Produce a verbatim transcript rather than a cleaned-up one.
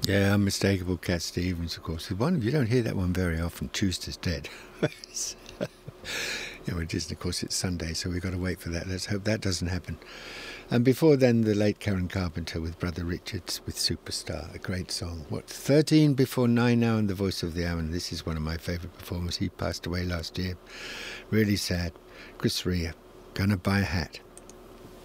Yeah, Unmistakable Cat Stevens, of course. One you don't hear that one very often. Tuesday's Dead. You know, it is, of course, it's Sunday, so we've got to wait for that. Let's hope that doesn't happen. And before then, the late Karen Carpenter with Brother Richards with Superstar, a great song. What, thirteen before nine now, and the voice of the hour, and this is one of my favourite performers. He passed away last year. Really sad. Chris Rea, Gonna Buy a Hat.